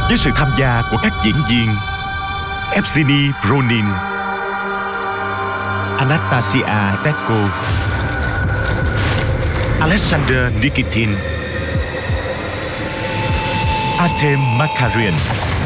với sự tham gia của các diễn viên Evgeny Bronin, Anastasia Tetko, Alexander Nikitin, Artem Makarian.